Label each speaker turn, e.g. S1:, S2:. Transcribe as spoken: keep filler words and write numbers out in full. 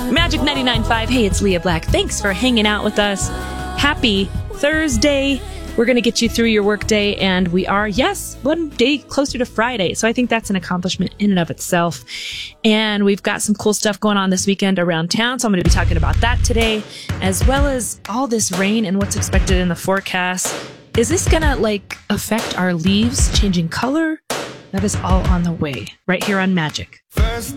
S1: Magic ninety-nine point five. Hey, it's Leah Black. Thanks for hanging out with us. Happy Thursday. We're going to get you through your workday, and we are, yes, one day closer to Friday. So I think that's an accomplishment in and of itself. And we've got some cool stuff going on this weekend around town. So I'm going to be talking about that today, as well as all this rain and what's expected in the forecast. Is this going to like affect our leaves changing color? That is all on the way right here on Magic.
S2: First